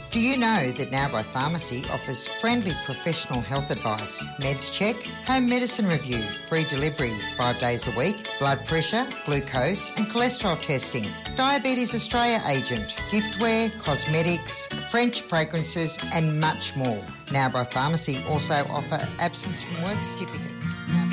Do you know that Narrabri Pharmacy offers friendly professional health advice, meds check, home medicine review, free delivery 5 days a week, blood pressure, glucose and cholesterol testing, Diabetes Australia agent, giftware, cosmetics, French fragrances and much more. Narrabri Pharmacy also offer absence from work certificates.